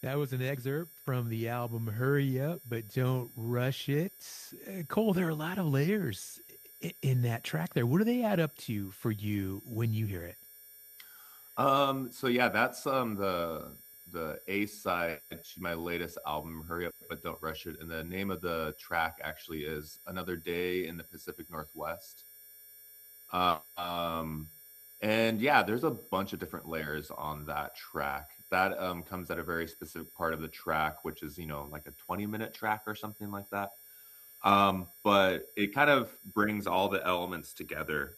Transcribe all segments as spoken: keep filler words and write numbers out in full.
That was an excerpt from the album Hurry Up, But Don't Rush It. Uh, Cole, there are a lot of layers i- in that track there. What do they add up to for you when you hear it? Um, so yeah, that's um the the A side to my latest album, Hurry Up But Don't Rush It. And the name of the track actually is Another Day in the Pacific Northwest. Uh, um, and yeah, there's a bunch of different layers on that track. That um comes at a very specific part of the track, which is, you know, like a twenty minute track or something like that. Um, but it kind of brings all the elements together.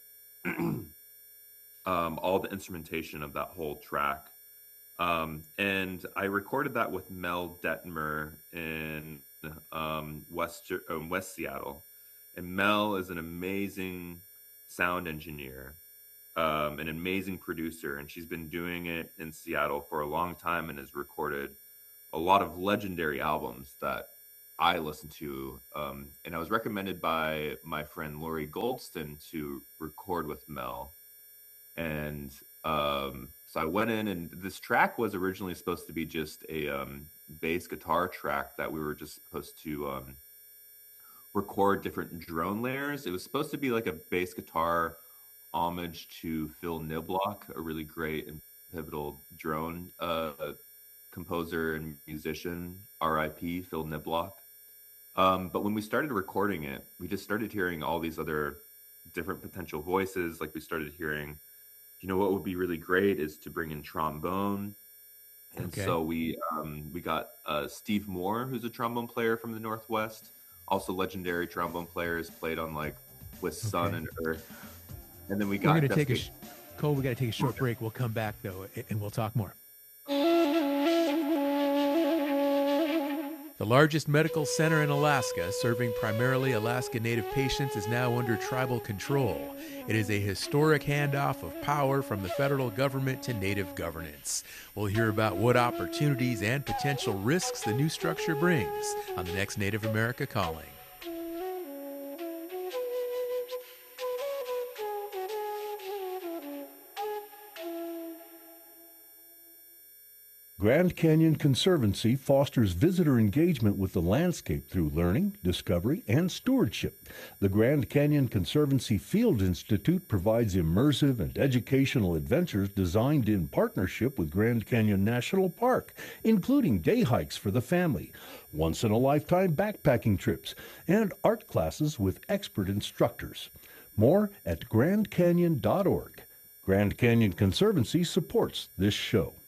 Um, all the instrumentation of that whole track. Um, and I recorded that with Mel Detmer in um, West um, West Seattle. And Mel is an amazing sound engineer, um, an amazing producer, and she's been doing it in Seattle for a long time and has recorded a lot of legendary albums that I listen to. Um, and I was recommended by my friend Lori Goldston to record with Mel, and um, so I went in, and this track was originally supposed to be just a um, bass guitar track that we were just supposed to um, record different drone layers. It was supposed to be like a bass guitar homage to Phil Niblock, a really great and pivotal drone uh, composer and musician, R I P, Phil Niblock. Um, but when we started recording it, we just started hearing all these other different potential voices. Like we started hearing, you know, what would be really great is to bring in trombone. And Okay. so we um, we got uh, Steve Moore, who's a trombone player from the Northwest, also legendary trombone players, played on like with Sun Okay. and Earth. And then we We're going got to take a, Jessica. sh- Cole, we got to take a short break. We'll come back, though, a- and we'll talk more. The largest medical center in Alaska, serving primarily Alaska Native patients, is now under tribal control. It is a historic handoff of power from the federal government to Native governance. We'll hear about what opportunities and potential risks the new structure brings on the next Native America Calling. Grand Canyon Conservancy fosters visitor engagement with the landscape through learning, discovery, and stewardship. The Grand Canyon Conservancy Field Institute provides immersive and educational adventures designed in partnership with Grand Canyon National Park, including day hikes for the family, once-in-a-lifetime backpacking trips, and art classes with expert instructors. More at grand canyon dot org. Grand Canyon Conservancy supports this show.